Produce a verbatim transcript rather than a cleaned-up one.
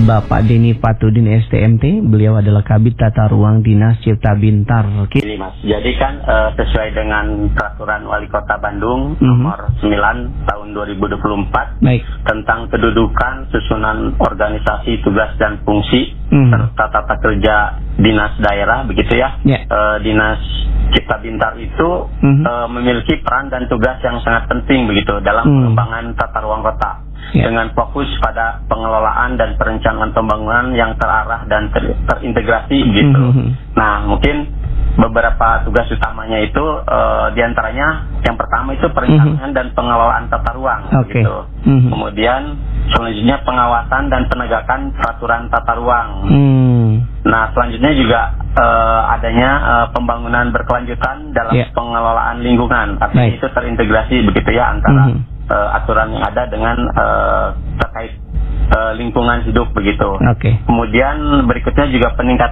Bapak Denny Patudin S T M T. Beliau adalah Kabid Tata Ruang Dinas Cipta Bintar. Ini Mas, jadi kan uh, sesuai dengan Peraturan Wali Kota Bandung mm-hmm. nomor sembilan tahun dua ribu dua puluh empat Baik. tentang kedudukan, susunan organisasi, tugas dan fungsi mm-hmm. serta tata kerja dinas daerah, begitu ya. Yeah. Uh, Dinas Cipta Bintar itu mm-hmm. uh, memiliki peran dan tugas yang sangat penting begitu dalam mm-hmm. pengembangan tata ruang kota. Yeah. Dengan fokus pada pengelolaan dan perencanaan pembangunan yang terarah dan ter terintegrasi begitu. Mm-hmm. Nah, mungkin beberapa tugas utamanya itu uh, diantaranya yang pertama itu perencanaan mm-hmm. dan pengelolaan tata ruang okay. gitu. Mm-hmm. Kemudian selanjutnya pengawasan dan penegakan peraturan tata ruang. Mm. Nah, selanjutnya juga uh, adanya uh, pembangunan berkelanjutan dalam yeah. pengelolaan lingkungan. Artinya right. itu terintegrasi begitu ya antara mm-hmm. Uh, aturan yang ada dengan uh, terkait uh, lingkungan hidup begitu. Okay. Kemudian berikutnya juga peningkatan